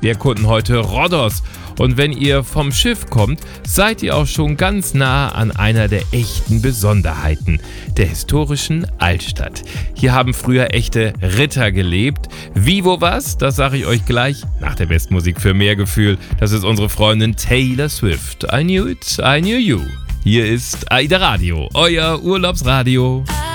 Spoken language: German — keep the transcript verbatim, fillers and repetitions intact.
Wir erkunden heute Rhodos. Und wenn ihr vom Schiff kommt, seid ihr auch schon ganz nah an einer der echten Besonderheiten, der historischen Altstadt. Hier haben früher echte Ritter gelebt. Wie, wo, was? Das sage ich euch gleich nach der Bestmusik für mehr Gefühl. Das ist unsere Freundin Taylor Swift. I knew it, I knew you. Hier ist AIDA Radio, euer Urlaubsradio.